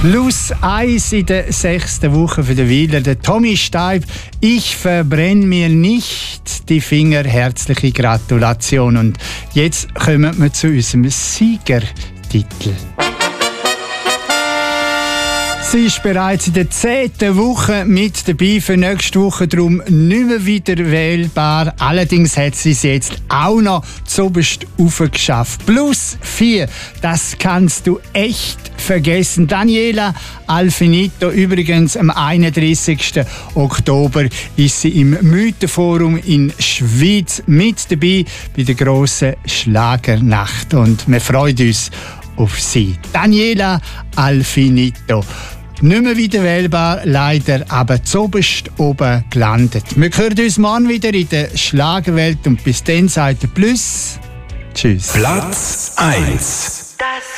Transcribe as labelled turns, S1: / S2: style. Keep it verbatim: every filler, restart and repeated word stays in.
S1: Plus eins in der sechsten Woche für den Wieler. Der Tommy Steib, ich verbrenne mir nicht die Finger. Herzliche Gratulation. Und jetzt kommen wir zu unserem Siegertitel. Sie ist bereits in der zehnten Woche mit dabei, für nächste Woche darum nicht mehr wieder wählbar. Allerdings hat sie es jetzt auch noch zuoberst aufgeschafft. Plus vier, das kannst du echt vergessen. Daniela Alfinito, übrigens am einunddreißigsten Oktober ist sie im Mythenforum in Schwyz mit dabei bei der grossen Schlagernacht. Und wir freuen uns auf sie. Daniela Alfinito. Nicht mehr wieder wählbar, leider, aber zuoberst oben gelandet. Wir hören uns morgen wieder in der Schlagerwelt und bis dann sagt ihr Plus. Tschüss.
S2: Platz eins.
S3: Das